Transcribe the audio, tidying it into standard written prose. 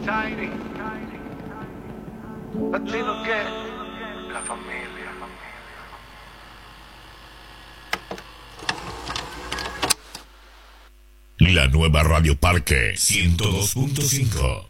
Latino que la familia. La nueva Radio Parque 102.5.